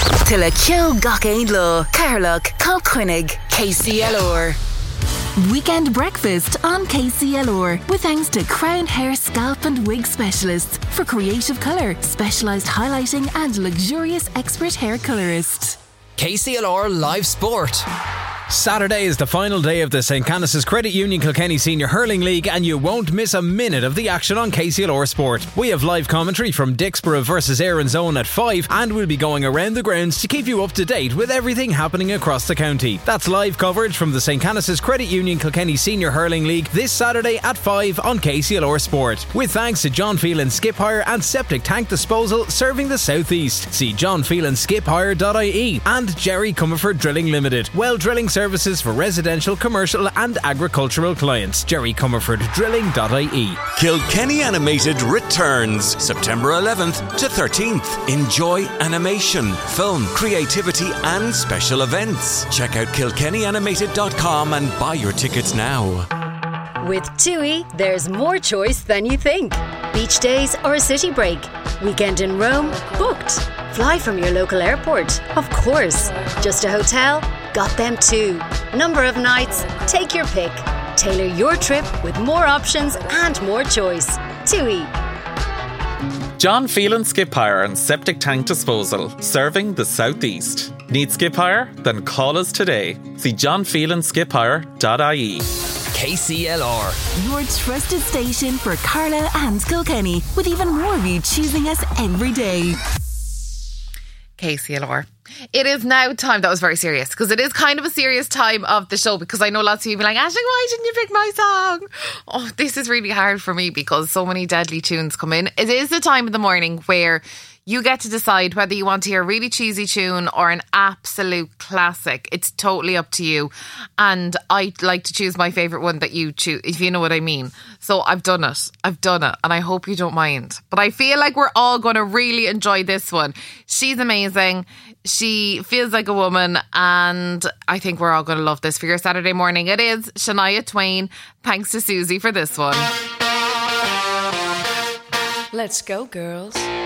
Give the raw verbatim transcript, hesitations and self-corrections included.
Tilla Kyo Gach Ain Law, Carlock, Colquinnig, K C L R. Weekend breakfast on K C L R with thanks to Crown Hair Scalp and Wig Specialists for creative colour, specialised highlighting and luxurious expert hair colourist. K C L R Live Sport. Saturday is the final day of the Saint Canice's Credit Union Kilkenny Senior Hurling League, and you won't miss a minute of the action on K C L R Sport. We have live commentary from Dixborough versus Erin's Own at five, and we'll be going around the grounds to keep you up to date with everything happening across the county. That's live coverage from the Saint Canice's Credit Union Kilkenny Senior Hurling League this Saturday at five on K C L R Sport. With thanks to John Phelan Skip Hire and Septic Tank Disposal serving the South East. See john phelan skip hire dot I E and Jerry Comerford Drilling Limited. Well drilling services for residential, commercial and agricultural clients. jerry comerford drilling dot I E. Kilkenny Animated returns September eleventh to thirteenth. Enjoy animation, film, creativity and special events. Check out kilkenny animated dot com and buy your tickets now. With TUI, there's more choice than you think. Beach days or a city break. Weekend in Rome? Booked. Fly from your local airport? Of course. Just a hotel? Got them too. Number of nights? Take your pick. Tailor your trip with more options and more choice. TUI. John Phelan Skip Hire and Septic Tank Disposal, serving the South East. Need skip hire? Then call us today. See john phelan skip hire dot I E. K C L R. Your trusted station for Carlow and Kilkenny, with even more of you choosing us every day. K C L R. It is now time. That was very serious, because it is kind of a serious time of the show, because I know lots of you be like, Aisling, why didn't you pick my song? Oh, this is really hard for me because so many deadly tunes come in. It is the time of the morning where you get to decide whether you want to hear a really cheesy tune or an absolute classic. It's totally up to you. And I like to choose my favourite one that you choose, if you know what I mean. So I've done it. I've done it. And I hope you don't mind. But I feel like we're all going to really enjoy this one. She's amazing. She feels like a woman. And I think we're all going to love this for your Saturday morning. It is Shania Twain. Thanks to Susie for this one. Let's go, girls.